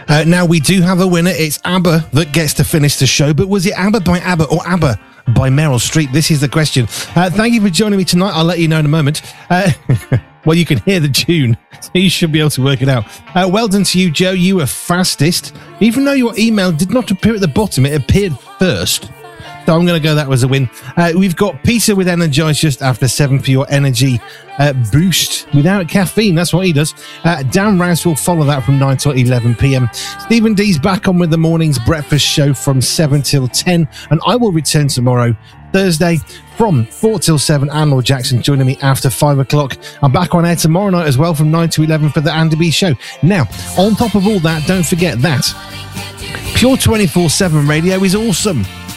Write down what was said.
Now, we do have a winner. It's ABBA that gets to finish the show. But was it ABBA by ABBA or ABBA by Meryl Streep? This is the question. Thank you for joining me tonight. I'll let you know in a moment. Well, you can hear the tune, so you should be able to work it out. Well done to you, Joe. You were fastest. Even though your email did not appear at the bottom, it appeared first. So I'm going to go that was a win. We've got Peter with Energize just after 7 for your energy boost without caffeine. That's what he does. Dan Rouse will follow that from 9 till 11 p.m. Stephen D's back on with the morning's breakfast show from 7 till 10. And I will return tomorrow, Thursday, from 4 till 7. And Lord Jackson joining me after 5 o'clock. I'm back on air tomorrow night as well from 9 to 11 for the Andy B show. Now, on top of all that, don't forget that Pure 24/7 radio is awesome.